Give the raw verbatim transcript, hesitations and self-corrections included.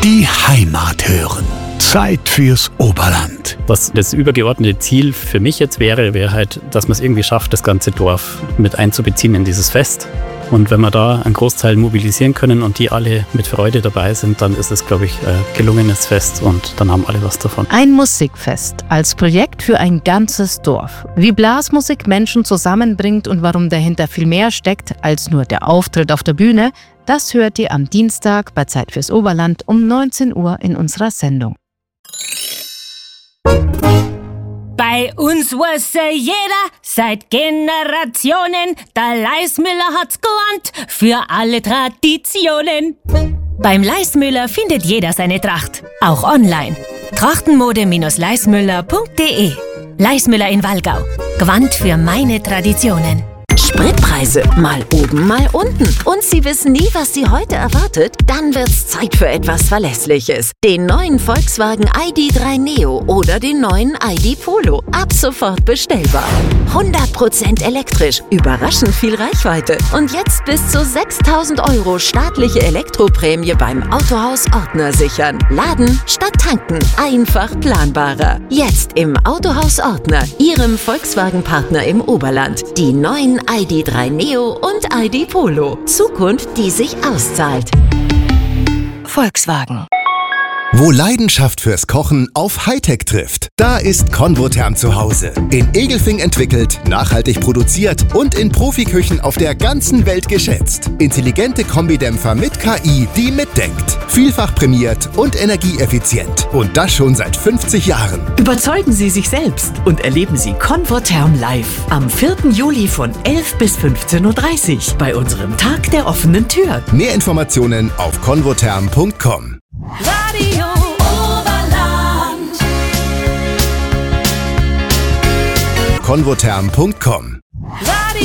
Die Heimat hören. Zeit fürs Oberland. Was das übergeordnete Ziel für mich jetzt wäre, wäre halt, dass man es irgendwie schafft, das ganze Dorf mit einzubeziehen in dieses Fest. Und wenn wir da einen Großteil mobilisieren können und die alle mit Freude dabei sind, dann ist es, glaube ich, ein gelungenes Fest und dann haben alle was davon. Ein Musikfest als Projekt für ein ganzes Dorf. Wie Blasmusik Menschen zusammenbringt und warum dahinter viel mehr steckt als nur der Auftritt auf der Bühne, das hört ihr am Dienstag bei Zeit fürs Oberland um neunzehn Uhr in unserer Sendung. Bei uns wusste jeder seit Generationen, der Leismüller hat's gelernt für alle Traditionen. Beim Leismüller findet jeder seine Tracht, auch online. Trachtenmode Leismüller punkt de. Leismüller in Wallgau. Gewand für meine Traditionen. Spritpreise mal oben, mal unten. Und Sie wissen nie, was Sie heute erwartet? Dann wird's Zeit für etwas Verlässliches. Den neuen Volkswagen I D drei Neo oder den neuen I D Polo. Ab sofort bestellbar. hundert Prozent elektrisch, überraschend viel Reichweite. Und jetzt bis zu sechstausend Euro staatliche Elektroprämie beim Autohaus Ortner sichern. Laden statt tanken. Einfach planbarer. Jetzt im Autohaus Ortner, Ihrem Volkswagen-Partner im Oberland. Die neuen I D drei Neo und I D Polo. Zukunft, die sich auszahlt. Volkswagen. Wo Leidenschaft fürs Kochen auf Hightech trifft, da ist Convotherm zu Hause. In Egelfing entwickelt, nachhaltig produziert und in Profiküchen auf der ganzen Welt geschätzt. Intelligente Kombidämpfer mit K I, die mitdenkt. Vielfach prämiert und energieeffizient. Und das schon seit fünfzig Jahren. Überzeugen Sie sich selbst und erleben Sie Convotherm live am vierten Juli von elf bis fünfzehn Uhr dreißig bei unserem Tag der offenen Tür. Mehr Informationen auf convotherm punkt com. Radio Oberland. convotherm punkt com